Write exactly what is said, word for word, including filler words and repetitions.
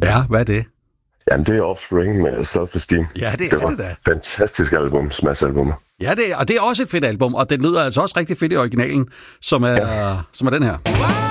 Ja, hvad er det? Jamen, det er Offspring med Self-Esteem. Ja, det, det er var det da. et fantastisk album, Smash-album. Ja, det er, og det er også et fedt album, og det lyder altså også rigtig fedt i originalen, som er, ja. som er den her.